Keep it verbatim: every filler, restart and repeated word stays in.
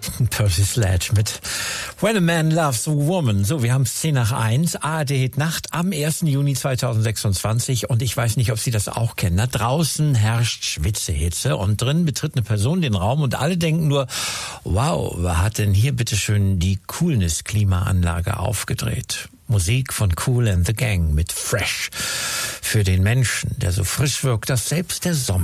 Percy Sledge mit When a Man Loves a Woman. So, wir haben es zehn nach eins. A R D Hit Nacht am ersten Juni zweitausendsechsundzwanzig. Und ich weiß nicht, ob Sie das auch kennen. Da draußen herrscht Schwitzehitze und drin betritt eine Person den Raum und alle denken nur, wow, wer hat denn hier bitteschön die Coolness-Klimaanlage aufgedreht? Musik von Kool and the Gang mit Fresh. Für den Menschen, der so frisch wirkt, dass selbst der Sommer